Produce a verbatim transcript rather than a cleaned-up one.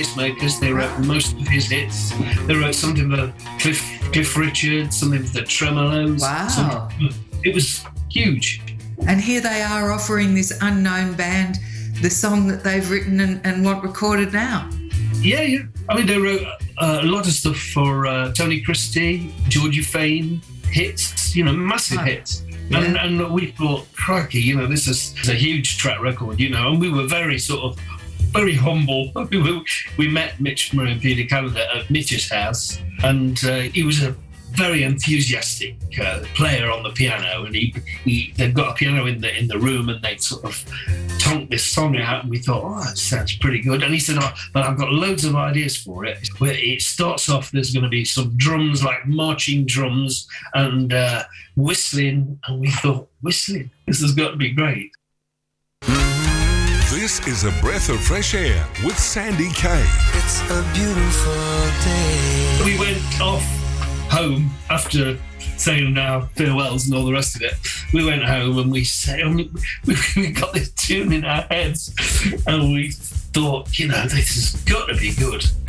Pacemakers. They wrote most of his hits. They wrote something for Cliff, Cliff Richard, something for the Tremolos. Wow. It was huge. And here they are offering this unknown band the song that they've written and, and want recorded now. Yeah, yeah. I mean, they wrote uh, a lot of stuff for uh, Tony Christie, Georgie Fame, hits, you know, massive oh, hits. Yeah. And, and we thought, crikey, you know, this is a huge track record, you know, and we were very sort of, very humble. We, we met Mitch Murray and Peter Callender at Mitch's house, and uh, he was a very enthusiastic uh, player on the piano, and he, he they've got a piano in the in the room, and they sort of tonked this song out, and we thought, oh, that sounds pretty good. And he said, oh, but I've got loads of ideas for it. Where it starts off, there's going to be some drums, like marching drums, and uh, whistling, and we thought, whistling, this has got to be great. This is A Breath of Fresh Air with Sandy Kaye. It's a beautiful day. We went off home after saying our farewells and all the rest of it. We went home and we said, we, we got this tune in our heads, and we thought, you know, this has got to be good.